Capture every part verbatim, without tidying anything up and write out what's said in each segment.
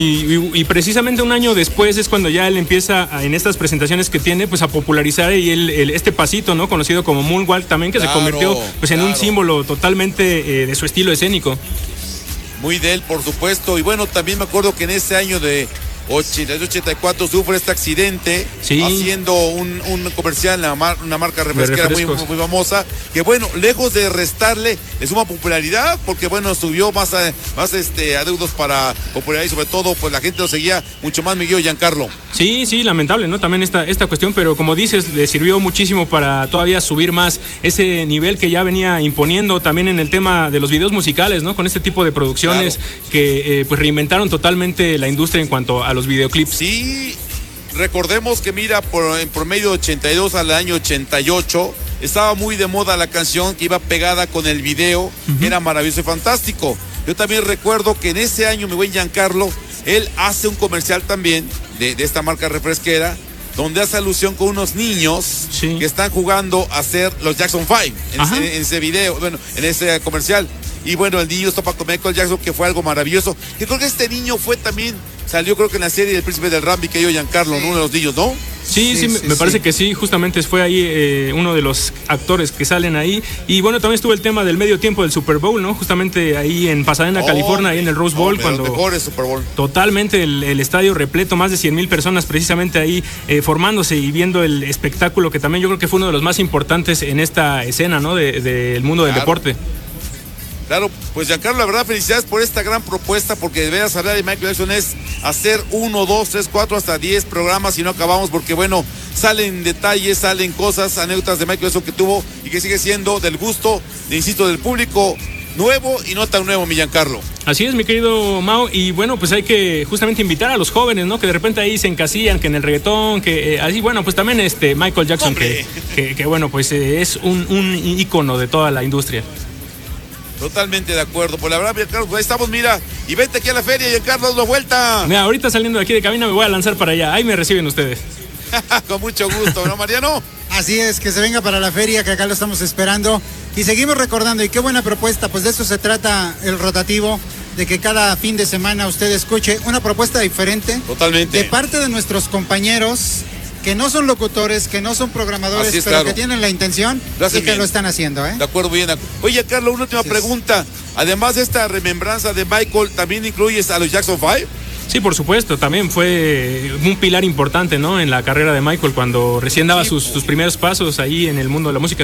Y, y, y precisamente un año después es cuando ya él empieza a, en estas presentaciones que tiene, pues a popularizar y el, el, este pasito, ¿no? Conocido como Moonwalk también, que claro, se convirtió pues en claro. un símbolo totalmente eh, de su estilo escénico. Muy de él, por supuesto. Y bueno, también me acuerdo que en ese año de ochenta y dos ochenta y cuatro sufre este accidente sí. haciendo un, un comercial, una, mar, una marca refresquera muy, muy, muy famosa, que bueno, lejos de restarle, le suma popularidad, porque bueno, subió más, a, más este, adeudos para popularidad y sobre todo, pues la gente lo seguía mucho más, mi querido Giancarlo. Sí, sí, lamentable, ¿no? También esta, esta cuestión, pero como dices, le sirvió muchísimo para todavía subir más ese nivel que ya venía imponiendo también en el tema de los videos musicales, ¿no? Con este tipo de producciones claro. que eh, pues reinventaron totalmente la industria en cuanto a los videoclips. Sí, recordemos que mira, por, en promedio de ochenta y dos al año ochenta y ocho, estaba muy de moda la canción que iba pegada con el video, uh-huh. que era maravilloso y fantástico. Yo también recuerdo que en ese año, mi buen Giancarlo, él hace un comercial también de, de esta marca refresquera, donde hace alusión con unos niños sí. que están jugando a ser los Jackson Five en ese, en ese video, bueno, en ese comercial. Y bueno, el niño topa con Michael Jackson, que fue algo maravilloso. Y creo que este niño fue también, salió creo que en la serie del Príncipe del Rap, que yo, Giancarlo, sí. uno de los niños, ¿no? Sí, sí, sí, sí me sí. parece que sí, justamente fue ahí eh, uno de los actores que salen ahí. Y bueno, también estuvo el tema del medio tiempo del Super Bowl, ¿no? Justamente ahí en Pasadena, oh, California, ahí en el Rose Bowl. Oh, cuando los mejores Super Bowl. Totalmente el, el estadio repleto, más de cien mil personas precisamente ahí eh, formándose y viendo el espectáculo, que también yo creo que fue uno de los más importantes en esta escena, ¿no? Del de, de mundo del claro. deporte. Claro, pues Giancarlo, la verdad, felicidades por esta gran propuesta, porque de veras hablar de Michael Jackson es hacer uno, dos, tres, cuatro, hasta diez programas y no acabamos, porque bueno, salen detalles, salen cosas, anécdotas de Michael Jackson que tuvo y que sigue siendo del gusto, de, insisto, del público nuevo y no tan nuevo, mi Giancarlo. Así es, mi querido Mau, y bueno, pues hay que justamente invitar a los jóvenes, ¿no? Que de repente ahí se encasillan, que en el reggaetón, que eh, así, bueno, pues también este Michael Jackson, que, que, que bueno, pues eh, es un, un ícono de toda la industria. Totalmente de acuerdo. Pues la verdad, Giancarlo, pues ahí estamos, mira. Y vente aquí a la feria, Giancarlo, damos vuelta. Mira, ahorita saliendo de aquí de cabina me voy a lanzar para allá. Ahí me reciben ustedes. Con mucho gusto, ¿no, Mariano? Así es, que se venga para la feria, que acá lo estamos esperando. Y seguimos recordando, y qué buena propuesta, pues de eso se trata el rotativo, de que cada fin de semana usted escuche una propuesta diferente. Totalmente. De parte de nuestros compañeros, que no son locutores, que no son programadores, es, pero claro. que tienen la intención lo y que bien. lo están haciendo, ¿eh? De acuerdo, bien. Oye, Carlos, una última sí, pregunta. Además de esta remembranza de Michael, ¿también incluyes a los Jackson Five? Sí, por supuesto, también fue un pilar importante, ¿no? En la carrera de Michael, cuando recién daba sí, sus, sus primeros pasos ahí en el mundo de la música.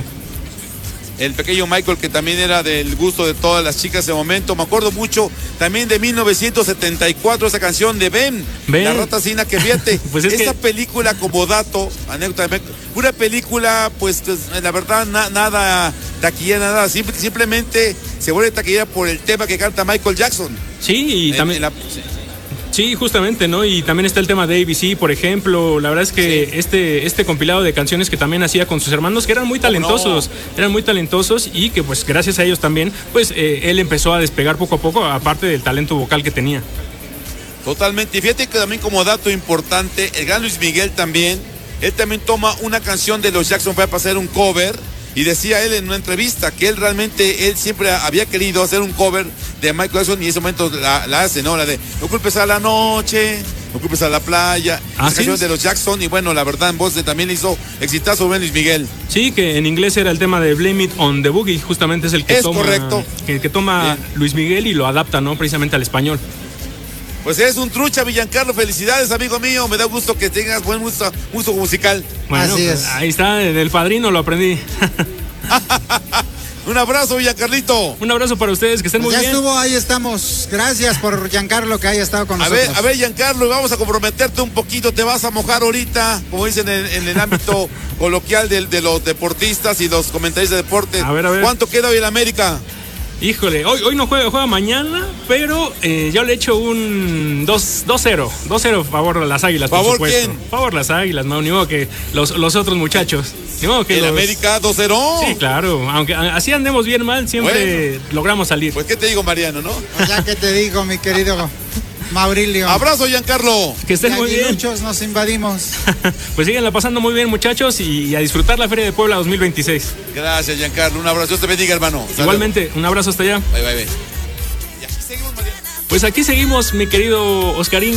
El pequeño Michael, que también era del gusto de todas las chicas de momento. Me acuerdo mucho también de mil novecientos setenta y cuatro, esa canción de Ben, Ben. La rata asesina, que fíjate, pues es esta que... película, como dato, anécdota de una película, pues la verdad, na, nada taquillera, nada, simple, simplemente se vuelve taquillera por el tema que canta Michael Jackson. Sí, y en, también... En la... Sí, justamente, ¿no? Y también está el tema de A B C, por ejemplo. La verdad es que sí. este, este compilado de canciones que también hacía con sus hermanos, que eran muy talentosos, no. eran muy talentosos y que pues gracias a ellos también, pues eh, él empezó a despegar poco a poco, aparte del talento vocal que tenía. Totalmente. Y fíjate que también, como dato importante, el gran Luis Miguel también, él también toma una canción de los Jackson Five para hacer un cover. Y decía él en una entrevista que él realmente, él siempre había querido hacer un cover de Michael Jackson y en ese momento la, la hace, ¿no? La de no culpes a la noche, no culpes a la playa, ¿Ah, la canción de los Jackson, y bueno, la verdad en voz de, también le hizo exitazo Ben Luis Miguel. Sí, que en inglés era el tema de Blame It on the Boogie, justamente es el que es toma, correcto. Que, que toma Bien. Luis Miguel y lo adapta, ¿no? Precisamente al español. Pues eres un trucha, Giancarlo, felicidades, amigo mío, me da gusto que tengas buen gusto, gusto musical. Bueno, Así es. Ahí está, del Padrino lo aprendí. Un abrazo, Giancarlito. Un abrazo para ustedes, que estén pues muy ya bien. Ya estuvo, ahí estamos. Gracias por Giancarlo que haya estado con a nosotros. Ver, a ver, Giancarlo, vamos a comprometerte un poquito. Te vas a mojar ahorita, como dicen en, en el ámbito coloquial de, de los deportistas y los comentaristas de deporte. A ver, a ver. ¿Cuánto queda hoy en América? Híjole, hoy, hoy no juega, juega mañana, pero eh, yo le echo un dos cero. dos cero favor las Águilas, por ¿Favor supuesto. quién? Favor las Águilas, no, ni modo que los, los otros muchachos. Ni modo que ¿En los... América dos cero? Sí, claro. Aunque así andemos bien mal, siempre bueno, logramos salir. Pues, ¿qué te digo, Mariano, no? Pues ya que te digo, mi querido Maurilio. Abrazo, Giancarlo. Que estén muy bien. Muchos nos invadimos. Pues síganla pasando muy bien, muchachos, y, y a disfrutar la Feria de Puebla dos mil veintiséis. Gracias, Giancarlo. Un abrazo. Dios te bendiga, hermano. Igualmente, un abrazo hasta allá. Bye, bye, bye. Y aquí seguimos, Mariano. Pues Pues aquí seguimos, mi querido Oscarín.